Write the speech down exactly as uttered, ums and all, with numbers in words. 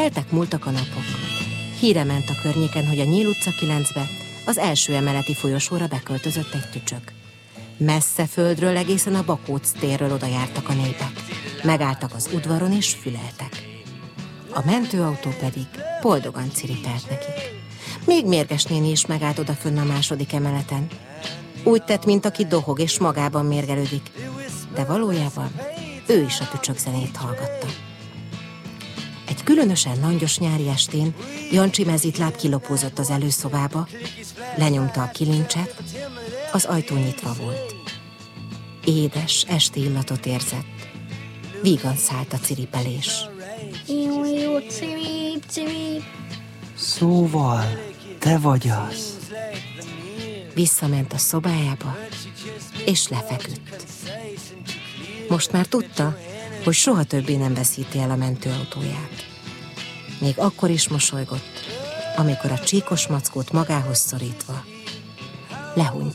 Teltek múltak a napok. Híre ment a környéken, hogy a Nyíl utca kilencbe, az első emeleti folyosóra beköltözött egy tücsök. Messze földről, egészen a Bakóc térről oda jártak a népek. Megálltak az udvaron és füleltek. A mentőautó pedig boldogan ciripelt nekik. Még Mérges néni is megállt odafönn a második emeleten. Úgy tett, mint aki dohog és magában mérgelődik, de valójában ő is a tücsök zenét hallgatta. Egy különösen langyos nyári estén Jancsi mezitláb kilopózott az előszobába, lenyomta a kilincset, az ajtó nyitva volt. Édes, esti illatot érzett. Vígan szállt a ciripelés. Jó, jó, cirip, cirip. Szóval, te vagy az. Visszament a szobájába, és lefeküdt. Most már tudta, hogy soha többé nem veszíti el a mentőautóját. Még akkor is mosolygott, amikor a csíkos mackót magához szorítva lehúnyt